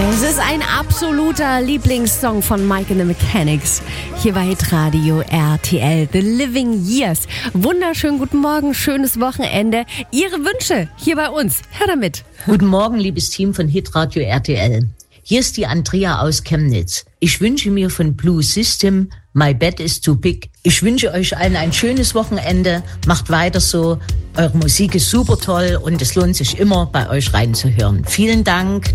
Es ist ein absoluter Lieblingssong von Mike and the Mechanics. Hier bei Hitradio RTL, The Living Years. Wunderschönen guten Morgen, schönes Wochenende. Ihre Wünsche hier bei uns. Her damit. Guten Morgen, liebes Team von Hitradio RTL. Hier ist die Andrea aus Chemnitz. Ich wünsche mir von Blue System My Bed is Too Big. Ich wünsche euch allen ein schönes Wochenende. Macht weiter so. Eure Musik ist super toll und es lohnt sich immer, bei euch reinzuhören. Vielen Dank.